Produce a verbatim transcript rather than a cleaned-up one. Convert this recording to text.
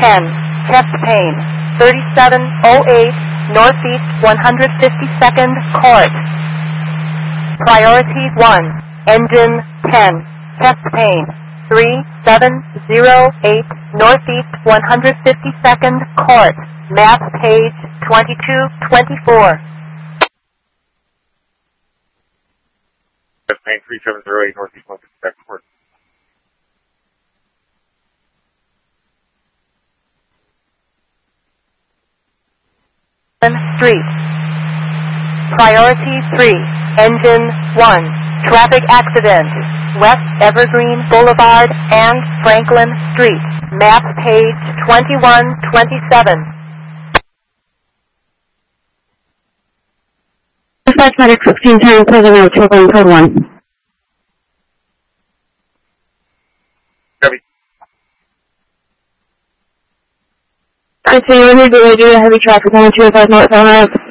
ten, chest pain, thirty-seven oh eight, Northeast one hundred fifty-second Court. Priority one, engine ten, chest pain, three seven oh eight, Northeast one hundred fifty-second Court, map page twenty-two twenty-four. Chest pain three seven oh eight, Northeast one hundred fifty-second Court. Street. Priority three, engine one, traffic accident, West Evergreen Boulevard and Franklin Street, map page twenty-one twenty-seven. Dispatch Medic sixteen ten, closing out, triple code one. Copy. I see, we're here to do heavy traffic, one two five north on